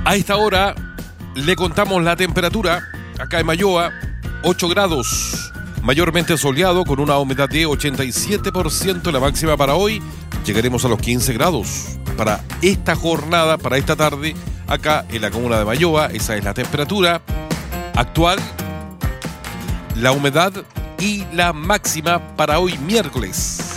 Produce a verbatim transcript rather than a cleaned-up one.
A esta hora le contamos la temperatura acá en Mayoa, ocho grados, mayormente soleado con una humedad de ochenta y siete por ciento. La máxima para hoy llegaremos a los quince grados. Para esta jornada, para esta tarde, acá en la comuna de Mayoa, esa es la temperatura actual, la humedad y la máxima para hoy miércoles.